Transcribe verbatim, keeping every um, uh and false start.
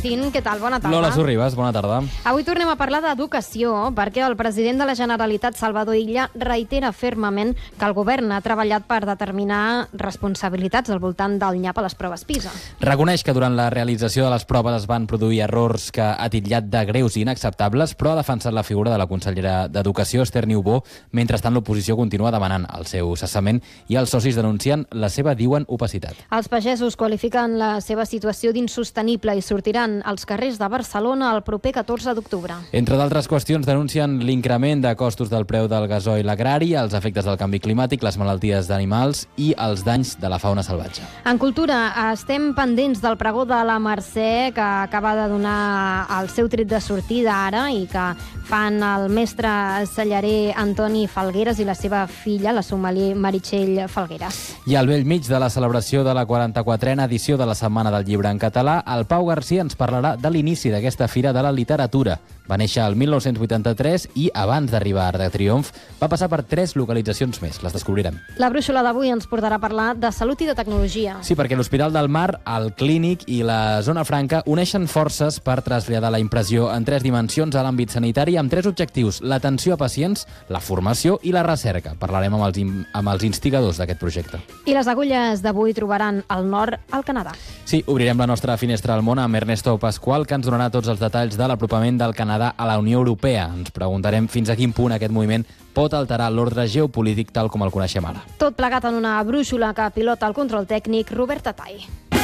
Martín, què tal? Bona tarda. Lola Sorribas, bona tarda. Avui tornem a parlar d'educació perquè el president de la Generalitat, Salvador Illa, reitera fermament que el govern ha treballat per determinar responsabilitats al voltant del nyap a les proves PISA. Reconeix que durant la realització de les proves es van produir errors que ha titllat de greus i inacceptables, però ha defensat la figura de la consellera d'Educació, Esther Niubó. Mentrestant, l'oposició continua demanant el seu cessament i els socis denuncien la seva, diuen, opacitat. Els pagesos qualifiquen la seva situació d'insostenible i sortiran als carrers de Barcelona el proper catorze d'octubre. Entre d'altres qüestions, denuncien l'increment de costos del preu del gasoil agrari, els efectes del canvi climàtic, les malalties d'animals i els danys de la fauna salvatge. En cultura, estem pendents del pregó de la Mercè, que acaba de donar el seu tret de sortida ara i que fan el mestre cellarer Antoni Falgueres i la seva filla, la sommelier Meritxell Falgueres. I al bell mig de la celebració de la quaranta-quatrena edició de la Setmana del Llibre en Català, el Pau Garcia ens parlarà de l'inici d'aquesta Fira de la Literatura. Va néixer el mil nou-cents vuitanta-tres i, abans d'arribar a Arc de Triomf, va passar per tres localitzacions més. Les descobrirem. La brúixola d'avui ens portarà a parlar de salut i de tecnologia. Sí, perquè l'Hospital del Mar, el Clínic i la Zona Franca uneixen forces per traslladar la impressió en tres dimensions a l'àmbit sanitari amb tres objectius: l'atenció a pacients, la formació i la recerca. Parlarem amb els, amb els instigadors d'aquest projecte. I les agulles d'avui trobaran el nord al Canadà. Sí, obrirem la nostra finestra al món amb Ernesto Pascual, que ens donarà tots els detalls de l'apropament del Canadà a la Unió Europea. Ens preguntarem fins a quin punt aquest moviment pot alterar l'ordre geopolític tal com el coneixem ara. Tot plegat en una brúixola que pilota el control tècnic Robert Tatay.